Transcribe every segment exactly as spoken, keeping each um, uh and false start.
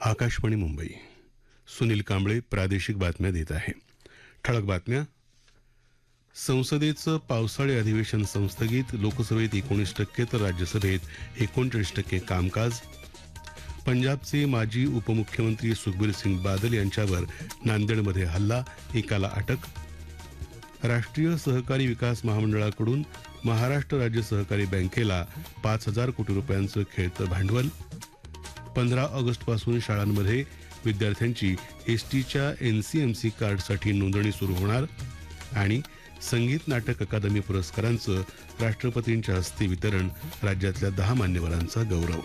आकाशवाणी मुंबई. सुनील कांबळे प्रादेशिक बातम्या देत आहे. ठळक बातम्या. संसदेचं पावसाळी अधिवेशन संस्थगित. लोकसभेत एकोणीस टक्के तर राज्यसभेत एकोणचाळीस टक्के कामकाज. पंजाबचे माजी उपमुख्यमंत्री सुखबीर सिंग बादल यांच्यावर नांदेडमध्ये हल्ला, एकाला अटक. राष्ट्रीय सहकारी विकास महामंडळाकडून महाराष्ट्र राज्य सहकारी बँकेला पाच हजार कोटी रुपयांचं खेळतं भांडवल. पंधरा ऑगस्टपासून शाळांमध्ये विद्यार्थ्यांची एसटीच्या एनसीएमसी कार्डसाठी नोंदणी सुरू होणार. आणि संगीत नाटक अकादमी पुरस्कारांचं राष्ट्रपतींच्या हस्ते वितरण. राज्यातल्या दहा मान्यवरांचा गौरव.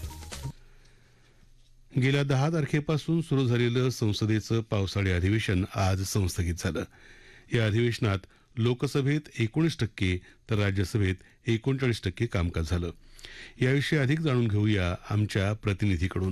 गेल्या दहा तारखेपासून सुरू झालेलं संसदेचं पावसाळी अधिवेशन आज संस्थगित झालं. या अधिवेशनात लोकसभेत एकोणीस टक्के तर राज्यसभेत एकोणचाळीस टक्के कामकाज झालं. याविषयी अधिक जाणून घेऊया आमच्या प्रतिनिधीकडून.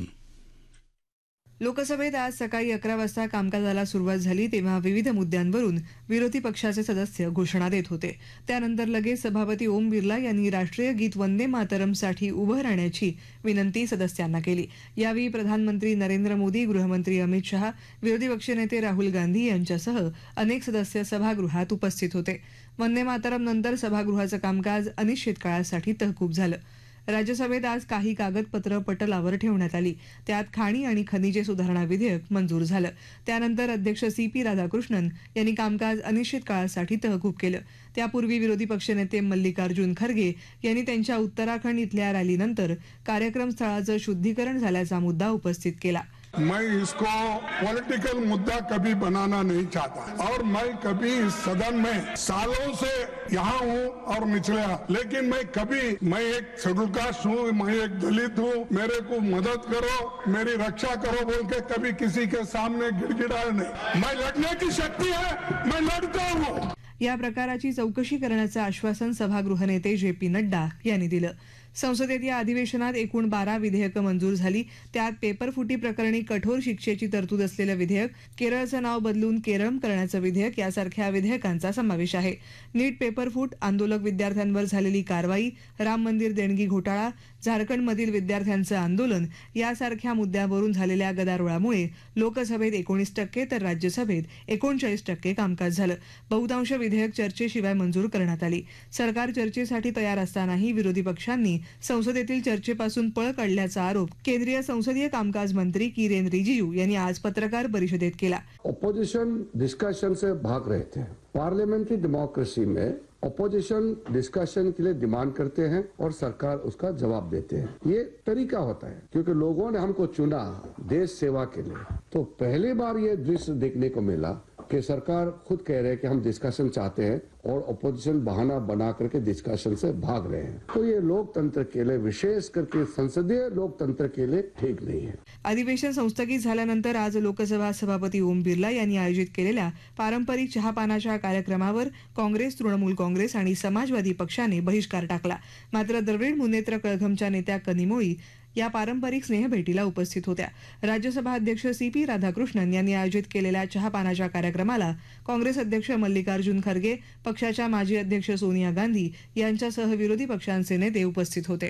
लोकसभेत आज सकाळी अकरा वाजता कामकाजाला सुरुवात झाली तेव्हा विविध मुद्द्यांवरून विरोधी पक्षाचे सदस्य घोषणा देत होते. त्यानंतर लगेच सभापती ओम बिर्ला यांनी राष्ट्रीय गीत वंदे मातरमसाठी उभं राहण्याची विनंती सदस्यांना केली. यावेळी प्रधानमंत्री नरेंद्र मोदी, गृहमंत्री अमित शहा, विरोधी पक्षनेते राहुल गांधी यांच्यासह अनेक सदस्य सभागृहात उपस्थित होते. वंदे मातरम नंतर सभागृहाचं कामकाज अनिश्चित काळासाठी तहकूब झालं. राज्यसभेत आज काही कागदपत्र पटलावर ठेवण्यात आली. त्यात खाणी आणि खनिजे सुधारणा विधेयक मंजूर झालं. त्यानंतर अध्यक्ष सी पी राधाकृष्णन यांनी कामकाज अनिश्चित काळासाठी तहकूब केलं. त्यापूर्वी विरोधी पक्षनेते मल्लिकार्जुन खरगे यांनी त्यांच्या उत्तराखंड इथल्या रॅलीनंतर कार्यक्रम स्थळाचं शुद्धीकरण झाल्याचा मुद्दा उपस्थित केला. मैं इसको पॉलिटिकल मुद्दा कभी बनाना नहीं चाहता और मैं कभी इस सदन में सालों से यहाँ हूँ और निचला, लेकिन मैं कभी मैं एक शेड्यूल कास्ट हूँ, मैं एक दलित हूँ, मेरे को मदद करो, मेरी रक्षा करो बोल के कभी किसी के सामने गिड़गिड़ाया नहीं. मैं लड़ने की शक्ति है, मैं लड़ता हूँ. या प्रकाराची चौकशी करण्याचं आश्वासन सभागृह नेते जे पी नड्डा यांनी दिलं. संसदेत या अधिवेशनात एकूण बारा विधेयकं मंजूर झाली. त्यात पेपरफुटी प्रकरणी कठोर शिक्षेची तरतूद असलेलं विधेयक, केरळचं नाव बदलून केरम करण्याचं विधेयक यासारख्या विधेयकांचा समावेश आहे. नीट पेपरफूट, आंदोलक विद्यार्थ्यांवर झालेली कारवाई, राम मंदिर देणगी घोटाळा, झारखंडमधील विद्यार्थ्यांचं आंदोलन यासारख्या मुद्द्यांवरून झालेल्या गदारोळामुळे लोकसभेत एकोणीस टक्के तर राज्यसभेत एकोणचाळीस टक्के कामकाज झालं. बहुतांश विधेयक चर्चेशिवाय मंजूर करण्यात आली. सरकार चर्चेसाठी तयार असतानाही विरोधी पक्षांनी संसदेतील चर्चेपासून पळ काढल्याचा आरोप केंद्रीय संसदीय कामकाज मंत्री किरेन रिजिजू यांनी आज पत्रकार परिषदेत केला. ऑपोजिशन डिस्कशन से भाग रहे थे. पार्लियामेंट्री डेमोक्रेसी में ऑपोजिशन डिस्कशन के लिए डिमांड करते हैं और सरकार उसका जवाब देते हैं. ये तरीका होता है क्योंकि लोगों ने हमको चुना देश सेवा के लिए. तो पहली बार ये दृश्य देखने को मिला कि सरकार खुद कह रहे हैं कि हम डिस्कशन चाहते हैं और ऑपोजिशन बहाना बना करके डिस्कशन से भाग रहे हैं. तो ये लोकतंत्र के लिए, विशेष करके संसदीय लोकतंत्र के लिए ठीक नहीं है. अधिवेशन संस्थगित झाल्यानंतर आज लोकसभा सभापती ओम बिर्ला यांनी आयोजित केलेल्या पारंपरिक चहापानाच्या कार्यक्रमावर काँग्रेस, तृणमूल काँग्रेस आणि समाजवादी पक्षाने बहिष्कार टाकला. मात्र द्रविड मुनेत्र कळघमच्या नेत्या कनिमोळी या पारंपरिक स्नेहभेटीला उपस्थित होत्या. राज्यसभा अध्यक्ष सी पी राधाकृष्णन यांनी आयोजित केलेल्या चहापानाच्या कार्यक्रमाला काँग्रेस अध्यक्ष मल्लिकार्जुन खरगे, पक्षाच्या माजी अध्यक्ष सोनिया गांधी यांच्यासह विरोधी पक्षांचे नेते उपस्थित होते.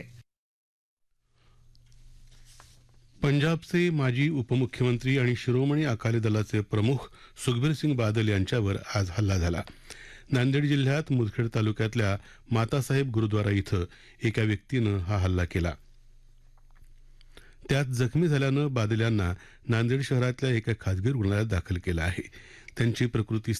पंजाबचे माजी उपमुख्यमंत्री आणि शिरोमणी अकाली दलाचे प्रमुख सुखबीर सिंग बादल यांच्यावर आज हल्ला झाला. नांदेड जिल्ह्यात मुदखेड तालुक्यातल्या मातासाहेब गुरुद्वारा इथं एका व्यक्तीनं हा हल्ला केला. त्यात जखमी झाल्यानं बादल यांना नांदेड शहरातल्या एका खासगी रुग्णालयात दाखल केलं आहे. त्यांची प्रकृती